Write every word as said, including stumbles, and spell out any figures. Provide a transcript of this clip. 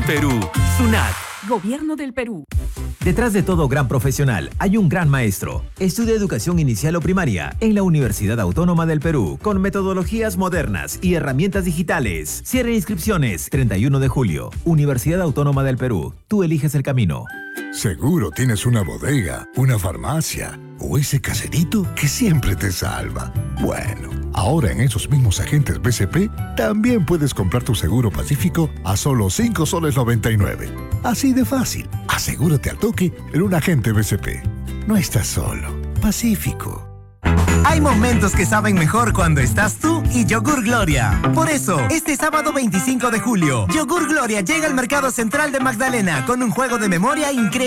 Perú. SUNAT. Gobierno del Perú. Detrás de todo gran profesional hay un gran maestro. Estudia educación inicial o primaria en la Universidad Autónoma del Perú con metodologías modernas y herramientas digitales. Cierre inscripciones treinta y uno de julio. Universidad Autónoma del Perú. Tú eliges el camino. Seguro tienes una bodega, una farmacia o ese caserito que siempre te salva. Bueno, ahora en esos mismos agentes B C P también puedes comprar tu seguro Pacífico a solo cinco soles noventa y nueve. Así de fácil. Asegúrate al toque en un agente B C P. No estás solo. Pacífico. Hay momentos que saben mejor cuando estás tú y Yogur Gloria. Por eso, este sábado veinticinco de julio, Yogur Gloria llega al Mercado Central de Magdalena con un juego de memoria increíble.